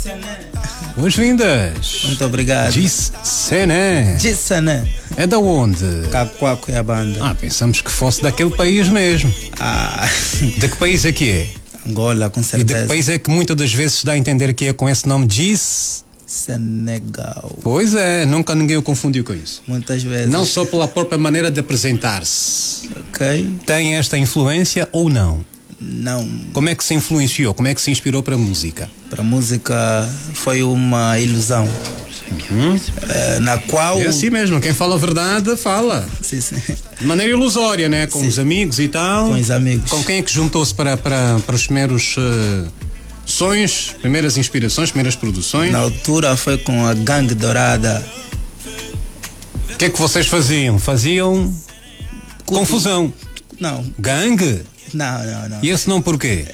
Boas-vindas. Muito obrigado. Gissené. Gissené. É da onde? Cacoaco é a banda. Pensamos que fosse daquele país mesmo. De que país é que é? Angola, com E certeza. de que país é que muitas das vezes dá a entender que é com esse nome Senegal. Pois é, nunca ninguém o confundiu com isso. Muitas vezes. Não só pela própria maneira de apresentar-se. Ok. Tem esta influência ou não? Não. Como é que se influenciou? Como é que se inspirou para a música? Para a música foi uma ilusão. Na qual... É assim mesmo, quem fala a verdade, fala. Sim, sim. De maneira ilusória, né? Com os amigos e tal. Com os amigos. Com quem é que juntou-se para os primeiros sonhos, primeiras inspirações, primeiras produções? Na altura foi com a Gangue Dourada. O que é que vocês faziam? Faziam confusão. Não. Gangue? Não. E esse não porquê?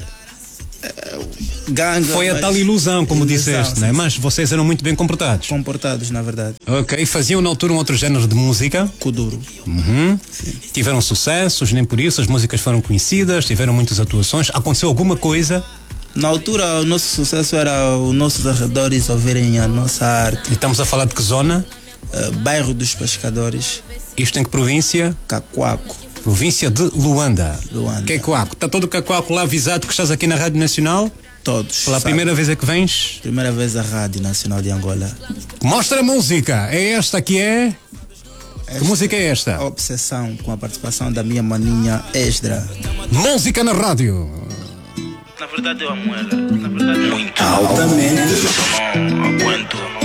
Gangue. Foi a tal ilusão, como disseste, né? Mas vocês eram muito bem comportados. Comportados, na verdade. Ok, faziam na altura um outro género de música? Kuduro. Tiveram sucessos, nem por isso, as músicas foram conhecidas, tiveram muitas atuações. Aconteceu alguma coisa? Na altura, o nosso sucesso era os nossos arredores ouvirem a nossa arte. E estamos a falar de que zona? Bairro dos Pescadores. Isto em que província? Cacoaco. Província de Luanda. Luanda. Cacoaco. Está todo o Cacoaco lá avisado que estás aqui na Rádio Nacional? Todos. Pela sabe? primeira vez é que vens? Primeira vez a Rádio Nacional de Angola. Mostra a música. É esta que é? Que música é esta? Obsessão, com a participação da minha maninha Esdra. Música na rádio. Na verdade eu amo ela. Na verdade, muito. Altamente. Não aguento.